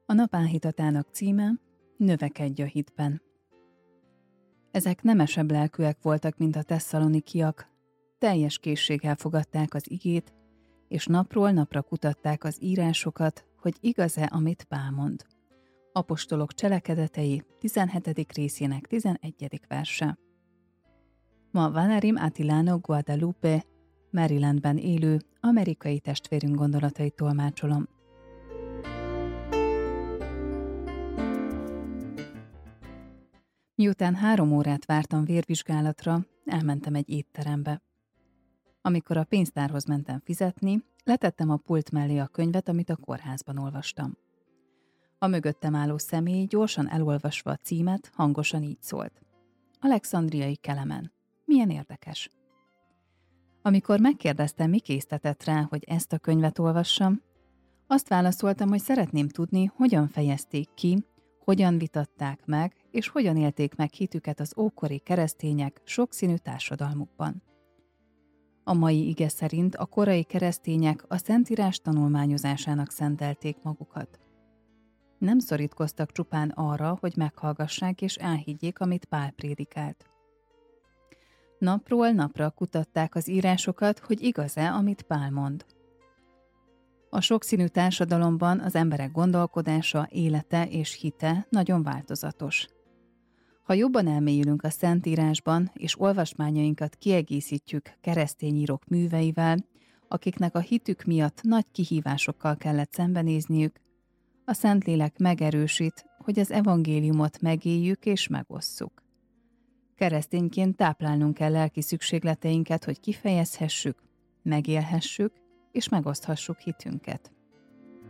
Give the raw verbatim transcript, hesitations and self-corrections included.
A nap áhítatának címe Növekedj a hitben. Ezek nemesebb lelkűek voltak, mint a tesszalonikiak, teljes készséggel fogadták az igét, és napról napra kutatták az írásokat, hogy igaz-e, amit Pál mond. Apostolok cselekedetei tizenhetedik részének tizenegyedik verse. Ma Valerim Attilano Guadalupe, Marylandben élő amerikai testvérünk gondolatait tolmácsolom. Miután három órát vártam vérvizsgálatra, elmentem egy étterembe. Amikor a pénztárhoz mentem fizetni, letettem a pult mellé a könyvet, amit a kórházban olvastam. A mögöttem álló személy gyorsan elolvasva a címet hangosan így szólt. Alexandriai Kelemen. Milyen érdekes. Amikor megkérdeztem, mi késztetett rá, hogy ezt a könyvet olvassam, azt válaszoltam, hogy szeretném tudni, hogyan fejezték ki, hogyan vitatták meg, és hogyan élték meg hitüket az ókori keresztények sokszínű társadalmukban. A mai ige szerint a korai keresztények a Szentírás tanulmányozásának szentelték magukat. Nem szorítkoztak csupán arra, hogy meghallgassák és elhiggyék, amit Pál prédikált. Napról napra kutatták az írásokat, hogy igaz-e, amit Pál mond. A sokszínű társadalomban az emberek gondolkodása, élete és hite nagyon változatos. Ha jobban elmélyülünk a Szentírásban, és olvasmányainkat kiegészítjük keresztény írók műveivel, akiknek a hitük miatt nagy kihívásokkal kellett szembenézniük, a Szentlélek megerősít, hogy az evangéliumot megéljük és megosszuk. Keresztényként táplálnunk kell lelki szükségleteinket, hogy kifejezhessük, megélhessük és megoszthassuk hitünket.